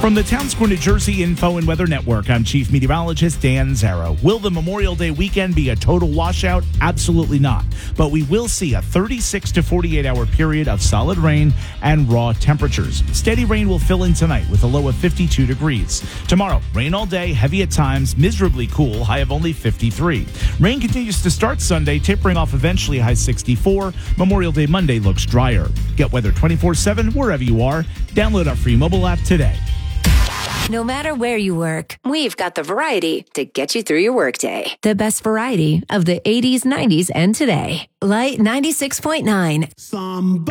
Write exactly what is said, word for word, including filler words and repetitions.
From the Town Square, New Jersey Info and Weather Network, I'm Chief Meteorologist Dan Zarrow. Will the Memorial Day weekend be a total washout? Absolutely not. But we will see a thirty-six to forty-eight hour period of solid rain and raw temperatures. Steady rain will fill in tonight with a low of fifty-two degrees. Tomorrow, rain all day, heavy at times, miserably cool, high of only fifty-three. Rain continues to start Sunday, tapering off eventually, high sixty-four. Memorial Day Monday looks drier. Get weather twenty-four seven wherever you are. Download our free mobile app today. No matter where you work, we've got the variety to get you through your workday. The best variety of the eighties, nineties, and today. Light ninety-six point nine. Somebody